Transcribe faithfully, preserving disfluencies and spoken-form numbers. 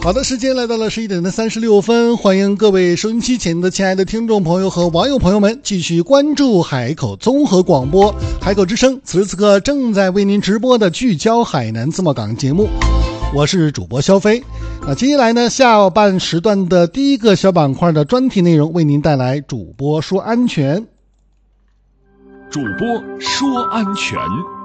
好的，时间来到了十一点的三十六分，欢迎各位收音机前的亲爱的听众朋友和网友朋友们继续关注海口综合广播海口之声，此时此刻正在为您直播的聚焦海南自贸港节目，我是主播肖飞。那接下来呢，下半时段的第一个小板块的专题内容为您带来主播说安全。 主播说安全。